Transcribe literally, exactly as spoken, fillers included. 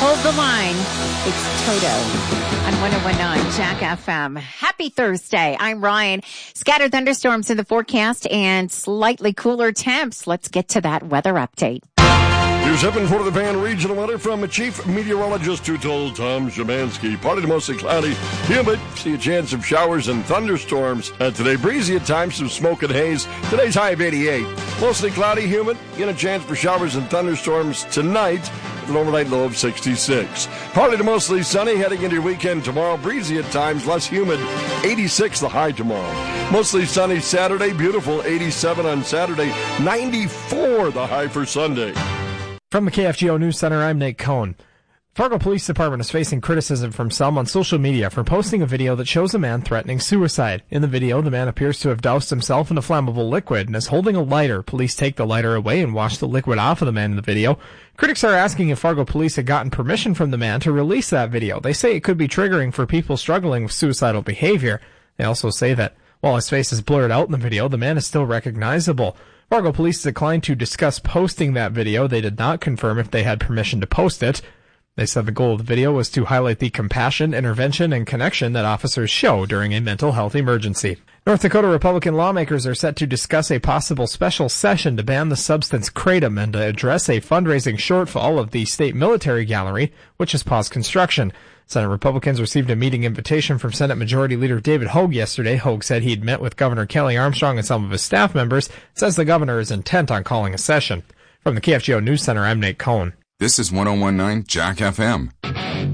Hold the line. It's Toto on one oh one point nine Jack F M. Happy Thursday. I'm Ryan. Scattered thunderstorms in the forecast and slightly cooler temps. Let's get to that weather update. Here's seven for the Van Regional Weather from a chief meteorologist who told Tom Szymanski. Partly to mostly cloudy, humid. See a chance of showers and thunderstorms. Uh, today, breezy at times, some smoke and haze. Today's high of eighty-eight. Mostly cloudy, humid. Get a chance for showers and thunderstorms tonight. An overnight low of sixty-six. Partly to mostly sunny heading into your weekend tomorrow. Breezy at times, less humid. eighty-six the high tomorrow. Mostly sunny Saturday. Beautiful eighty-seven on Saturday. ninety-four the high for Sunday. From the K F G O News Center, I'm Nate Cohn. Fargo Police Department is facing criticism from some on social media for posting a video that shows a man threatening suicide. In the video, the man appears to have doused himself in a flammable liquid and is holding a lighter. Police take the lighter away and wash the liquid off of the man in the video. Critics are asking if Fargo Police had gotten permission from the man to release that video. They say it could be triggering for people struggling with suicidal behavior. They also say that while his face is blurred out in the video, the man is still recognizable. Fargo Police declined to discuss posting that video. They did not confirm if they had permission to post it. They said the goal of the video was to highlight the compassion, intervention, and connection that officers show during a mental health emergency. North Dakota Republican lawmakers are set to discuss a possible special session to ban the substance kratom and to address a fundraising shortfall of the state military gallery, which has paused construction. Senate Republicans received a meeting invitation from Senate Majority Leader David Hogue yesterday. Hogue said he'd met with Governor Kelly Armstrong and some of his staff members, says the governor is intent on calling a session. From the K F G O News Center, I'm Nate Cohn. This is one oh one point nine Jack F M.